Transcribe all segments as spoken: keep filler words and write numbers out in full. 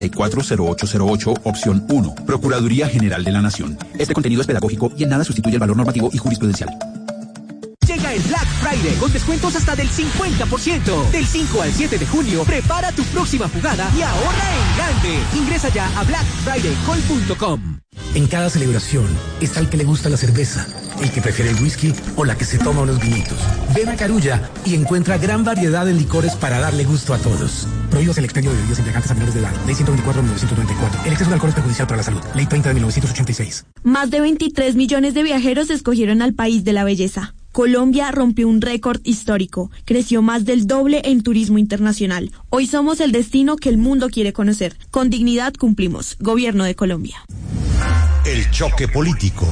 cuatro cero ocho cero ocho, opción uno. Procuraduría General de la Nación. Este contenido es pedagógico y en nada sustituye el valor normativo y jurisprudencial. Llega el Black Friday con descuentos hasta del cincuenta por ciento. Del cinco al siete de junio, prepara tu próxima jugada y ahorra en grande. Ingresa ya a black friday call punto com. En cada celebración está el que le gusta la cerveza, el que prefiere el whisky o la que se toma unos vinitos. Ven a Carulla y encuentra gran variedad de licores para darle gusto a todos. Prohíbas el expendio de bebidas embriagantes a menores de edad. Ley ciento veinticuatro de mil novecientos noventa y cuatro. El exceso de alcohol es perjudicial para la salud. Ley treinta de mil novecientos ochenta y seis. Más de veintitrés millones de viajeros escogieron al país de la belleza. Colombia rompió un récord histórico, creció más del doble en turismo internacional. Hoy somos el destino que el mundo quiere conocer. Con dignidad cumplimos. Gobierno de Colombia. El choque político.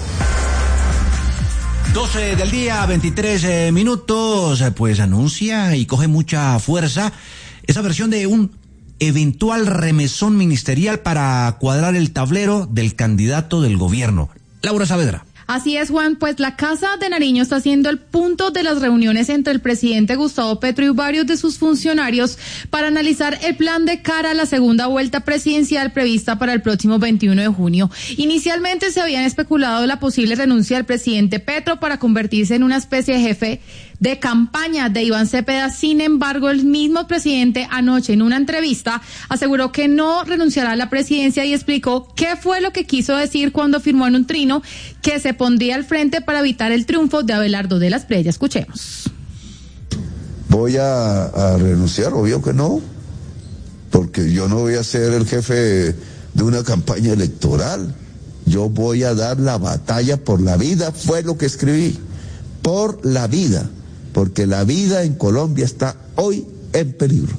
doce del día, veintitrés eh, minutos, pues anuncia y coge mucha fuerza esa versión de un eventual remesón ministerial para cuadrar el tablero del candidato del gobierno. Laura Saavedra. Así es, Juan, pues la Casa de Nariño está siendo el punto de las reuniones entre el presidente Gustavo Petro y varios de sus funcionarios para analizar el plan de cara a la segunda vuelta presidencial prevista para el próximo veintiuno de junio. Inicialmente se habían especulado la posible renuncia del presidente Petro para convertirse en una especie de jefe de campaña de Iván Cepeda. Sin embargo, el mismo presidente anoche en una entrevista aseguró que no renunciará a la presidencia y explicó qué fue lo que quiso decir cuando firmó en un trino que se pondría al frente para evitar el triunfo de Abelardo de la Espriella. Escuchemos. ¿Voy a, a renunciar? Obvio que no, porque yo no voy a ser el jefe de una campaña electoral. Yo voy a dar la batalla por la vida, fue lo que escribí, por la vida, porque la vida en Colombia está hoy en peligro.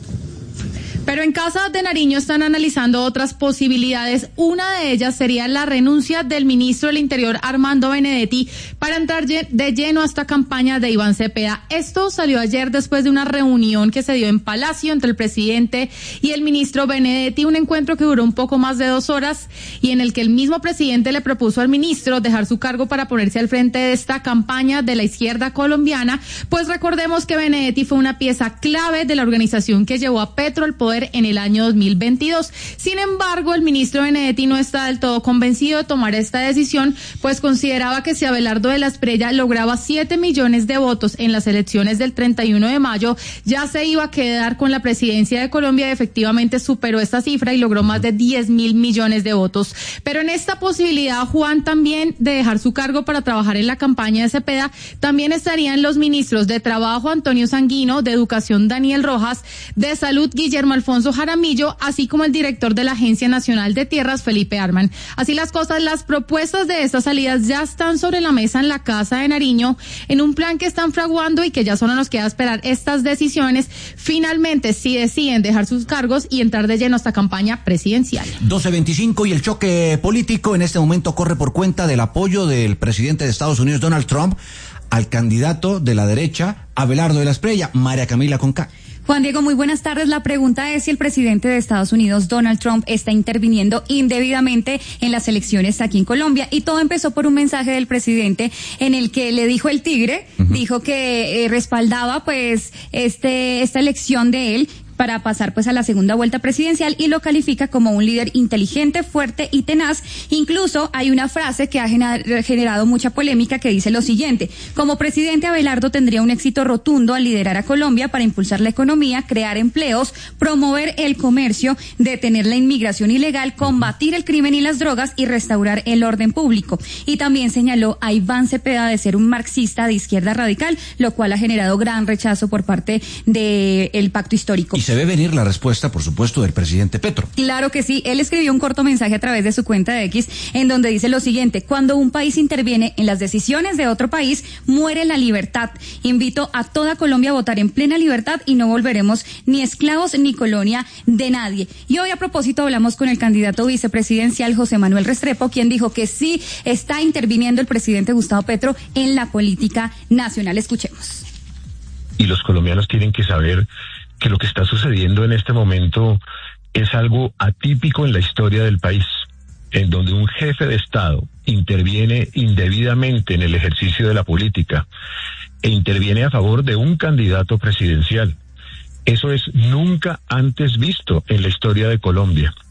Pero en Casa de Nariño están analizando otras posibilidades. Una de ellas sería la renuncia del ministro del Interior, Armando Benedetti, para entrar de lleno a esta campaña de Iván Cepeda. Esto salió ayer después de una reunión que se dio en Palacio entre el presidente y el ministro Benedetti, un encuentro que duró un poco más de dos horas y en el que el mismo presidente le propuso al ministro dejar su cargo para ponerse al frente de esta campaña de la izquierda colombiana, pues recordemos que Benedetti fue una pieza clave de la organización que llevó a Petro al poder en el año dos mil veintidós. Sin embargo, el ministro Benedetti no está del todo convencido de tomar esta decisión, pues consideraba que si Abelardo de la Espriella lograba siete millones de votos en las elecciones del treinta y uno de mayo, ya se iba a quedar con la presidencia de Colombia y efectivamente superó esta cifra y logró más de diez mil millones de votos. Pero en esta posibilidad, Juan, también de dejar su cargo para trabajar en la campaña de Cepeda, también estarían los ministros de Trabajo, Antonio Sanguino, de Educación, Daniel Rojas, de Salud, Guillermo Alfonso Jaramillo, así como el director de la Agencia Nacional de Tierras, Felipe Arman. Así las cosas, las propuestas de estas salidas ya están sobre la mesa en la Casa de Nariño, en un plan que están fraguando y que ya solo nos queda esperar estas decisiones. Finalmente, si deciden dejar sus cargos y entrar de lleno a esta campaña presidencial. doce veinticinco y el choque político en este momento corre por cuenta del apoyo del presidente de Estados Unidos, Donald Trump, al candidato de la derecha, Abelardo de la Espriella. María Camila Conca. Juan Diego, muy buenas tardes. La pregunta es si el presidente de Estados Unidos, Donald Trump, está interviniendo indebidamente en las elecciones aquí en Colombia. Y todo empezó por un mensaje del presidente en el que le dijo el tigre, uh-huh. dijo que eh, respaldaba pues este esta elección de él para pasar pues a la segunda vuelta presidencial y lo califica como un líder inteligente, fuerte y tenaz. Incluso hay una frase que ha generado mucha polémica que dice lo siguiente: como presidente, Abelardo tendría un éxito rotundo al liderar a Colombia para impulsar la economía, crear empleos, promover el comercio, detener la inmigración ilegal, combatir el crimen y las drogas y restaurar el orden público. Y también señaló a Iván Cepeda de ser un marxista de izquierda radical, lo cual ha generado gran rechazo por parte del pacto histórico. Se ve venir la respuesta, por supuesto, del presidente Petro. Claro que sí. Él escribió un corto mensaje a través de su cuenta de X en donde dice lo siguiente: cuando un país interviene en las decisiones de otro país, muere la libertad. Invito a toda Colombia a votar en plena libertad y no volveremos ni esclavos ni colonia de nadie. Y hoy, a propósito, hablamos con el candidato vicepresidencial José Manuel Restrepo, quien dijo que sí está interviniendo el presidente Gustavo Petro en la política nacional. Escuchemos. Y los colombianos tienen que saber que lo que está sucediendo en este momento es algo atípico en la historia del país, en donde un jefe de Estado interviene indebidamente en el ejercicio de la política e interviene a favor de un candidato presidencial. Eso es nunca antes visto en la historia de Colombia.